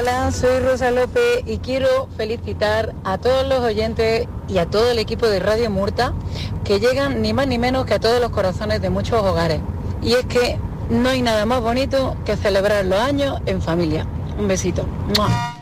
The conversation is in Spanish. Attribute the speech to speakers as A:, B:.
A: Hola, soy Rosa López y quiero felicitar a todos los oyentes y a todo el equipo de Radio Murta, que llegan ni más ni menos que a todos los corazones de muchos hogares. Y es que no hay nada más bonito que celebrar los años en familia. Un besito. ¡Mua!